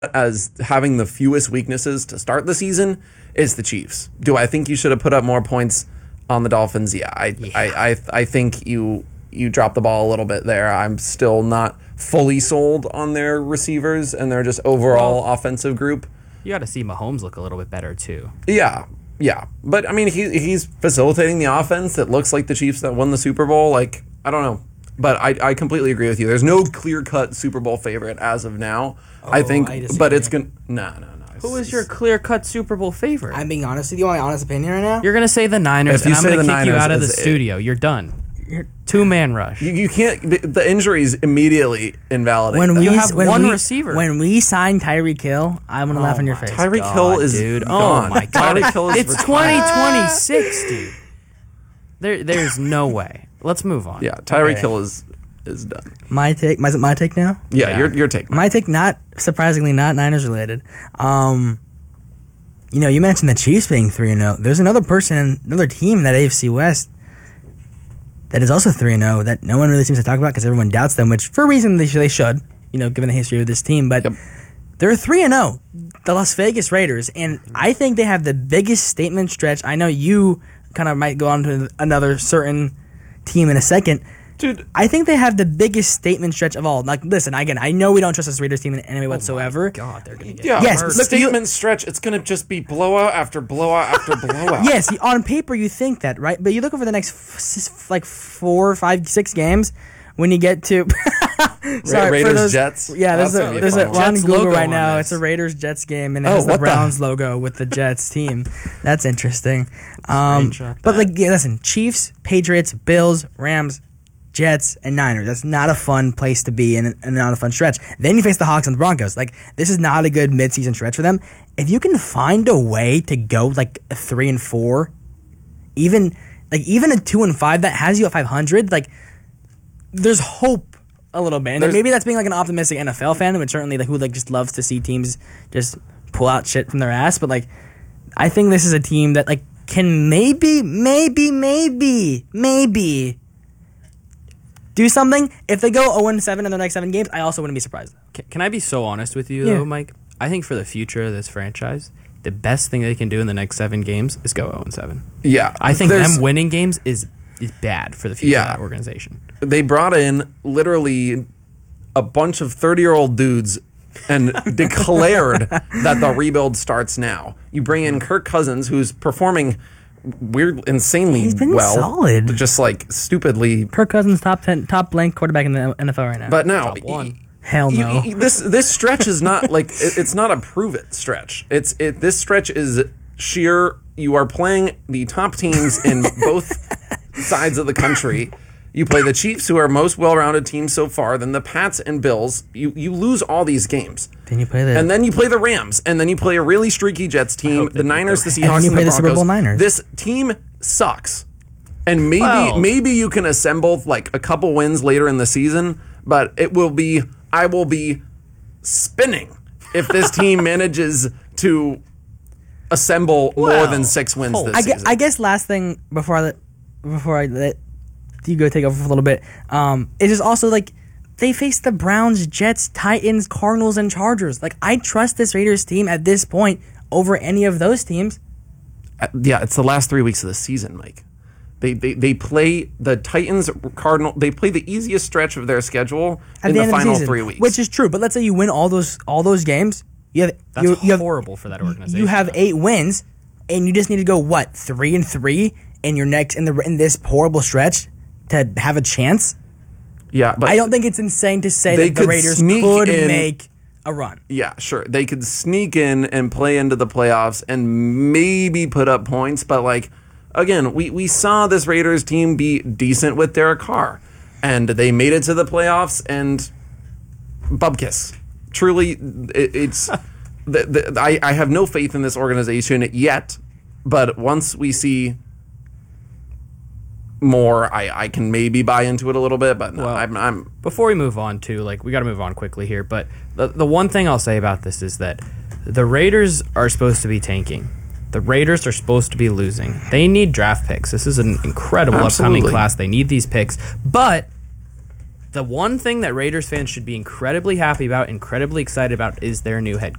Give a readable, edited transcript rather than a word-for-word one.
as having the fewest weaknesses to start the season is the Chiefs. Do I think you should have put up more points on the Dolphins? Yeah, I think you dropped the ball a little bit there. I'm still not fully sold on their receivers and their just overall offensive group. You got to see Mahomes look a little bit better too. Yeah. But I mean, he's facilitating the offense that looks like the Chiefs that won the Super Bowl. Like, I don't know. But I completely agree with you. There's no clear-cut Super Bowl favorite as of now. I think, but it's going to... No. Who is your clear-cut Super Bowl favorite? I'm being honest with you. My honest opinion right now? You're going to say the Niners, and I'm going to kick you out of the studio. You're done. Two-man rush. You can't... The injuries immediately invalidate. You have one receiver. When we signed Tyreek Hill, I'm going to laugh in your face. Tyreek Hill is dude. gone. Oh, my God. Tyreek Hill is It's retired. 2026, dude. There's no way. Let's move on. Yeah, Tyreek Hill is done. My take? Is it my take now? Yeah. Your take. My take, not surprisingly, not Niners related. You mentioned the Chiefs being 3-0. There's another team in that AFC West that is also 3-0 that no one really seems to talk about because everyone doubts them, which for a reason they should, given the history of this team. But they're 3-0, the Las Vegas Raiders, and I think they have the biggest statement stretch. I know you kind of might go on to another certain team in a second. Dude, I think they have the biggest statement stretch of all. Like, listen, again, I know we don't trust this Raiders team in any way whatsoever. God, they're going to get yes, but statement stretch, it's going to just be blowout after blowout after blowout. Yes, on paper you think that, right? But you look over the next 4, 5, 6 games when you get to Raiders Jets. Yeah, there's a Ron Jets Google logo right now. on It's a Raiders Jets game, and it has the Browns logo with the Jets team. That's interesting. Listen, Chiefs, Patriots, Bills, Rams, Jets, and Niners. That's not a fun place to be and not a fun stretch. Then you face the Hawks and the Broncos. Like, this is not a good midseason stretch for them. If you can find a way to go like a 3-4, even a 2-5 that has you at 500, like, there's hope a little bit. And maybe that's being like an optimistic NFL fan, which certainly who just loves to see teams just pull out shit from their ass. But like, I think this is a team that like can maybe do something. If they go 0-7 in their next 7 games, I also wouldn't be surprised. Can I be so honest with you, though, Mike? I think for the future of this franchise, the best thing they can do in the next 7 games is go 0-7. Yeah. I think them winning games is bad for the future of that organization. They brought in literally a bunch of 30-year-old dudes and declared that the rebuild starts now. You bring in Kirk Cousins, who's performing insanely He's been well. solid. Just like stupidly. Kirk Cousins, top ranked quarterback in the NFL right now. But now, top 1. Hell no. This stretch is not like it's not a prove it stretch. This stretch is sheer. You are playing the top teams in both sides of the country. You play the Chiefs, who are most well-rounded teams so far. Then the Pats and Bills. You lose all these games. Then you play then you play the Rams, and then you play a really streaky Jets team. The Niners, the Seahawks, and then you play the Broncos. Super Bowl Niners. This team sucks, and maybe you can assemble like a couple wins later in the season, but I will be spinning if this team manages to assemble more than 6 wins this season. I guess last thing before I let you go take over for a little bit, it is also like they face the Browns, Jets, Titans, Cardinals, and Chargers. Like, I trust this Raiders team at this point over any of those teams. Yeah, it's the last 3 weeks of the season, Mike. They play the Titans, Cardinal. They play the easiest stretch of their schedule in the final 3 weeks, which is true. But let's say you win all those games. That's horrible for that organization. You have 8 wins, and you just need to go 3-3 in your next in this horrible stretch to have a chance. Yeah, but I don't think it's insane to say that the Raiders could make a run. Yeah, sure. They could sneak in and play into the playoffs and maybe put up points, but like, again, we saw this Raiders team be decent with Derek Carr, and they made it to the playoffs, and bubkiss. Truly, it's I have no faith in this organization yet, but once we see more, I can maybe buy into it a little bit, but no, I'm before we move on to, like, we got to move on quickly here, but the one thing I'll say about this is that the Raiders are supposed to be tanking. The Raiders are supposed to be losing. They need draft picks. This is an incredible upcoming class. They need these picks. But the one thing that Raiders fans should be incredibly happy about, incredibly excited about, is their new head